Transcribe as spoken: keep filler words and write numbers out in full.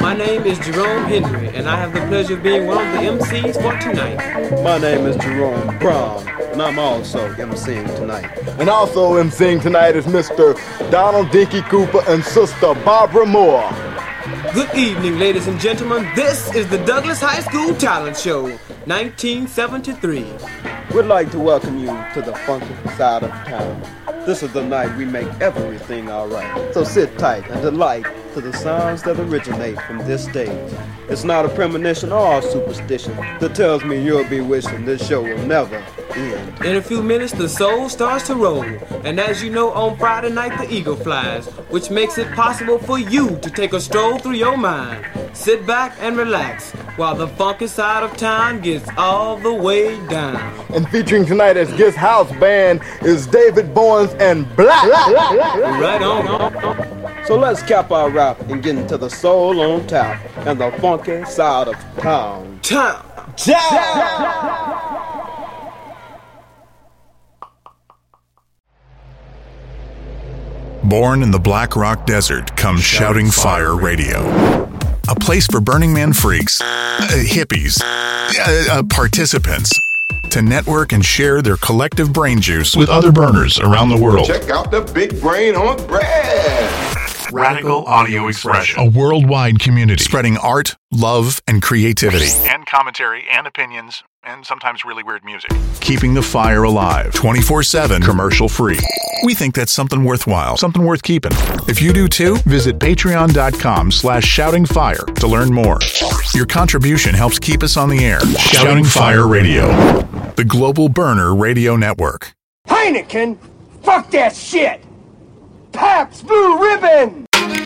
My name is Jerome Henry, and I have the pleasure of being one of the M Cs for tonight. My name is Jerome Brown, and I'm also emceeing tonight. And also emceeing tonight is Mister Donald Dinky Cooper and Sister Barbara Moore. Good evening, ladies and gentlemen. This is the Douglas High School Talent Show, nineteen seventy-three. We'd like to welcome you to the funky side of town. This is the night we make everything alright. So sit tight and delight to the sounds that originate from this stage. It's not a premonition or a superstition that tells me you'll be wishing this show will never end. In a few minutes, the soul starts to roll. And as you know, on Friday night, the eagle flies, which makes it possible for you to take a stroll through your mind. Sit back and relax while the funky side of town gets all the way down. And featuring tonight as guest house band is David Bowens and Black. Right on. So let's cap our rap and get into the soul on tap and the funky side of town. Town. Town. Born in the Black Rock Desert comes Shouting Fire Radio. A place for Burning Man freaks, uh, hippies, uh, uh, participants to network and share their collective brain juice with other burners around the world. Check out the big brain on bread. Radical Audio Expression. A worldwide community spreading art, love, and creativity. And commentary and opinions, and sometimes really weird music. Keeping the fire alive twenty-four seven, commercial free. We think that's something worthwhile, something worth keeping. If you do too, visit patreon.com slash shoutingfire to learn more. Your contribution helps keep us on the air. Shouting Fire Radio, the Global Burner Radio Network. Heineken? Fuck that shit! Pabst Blue Ribbon!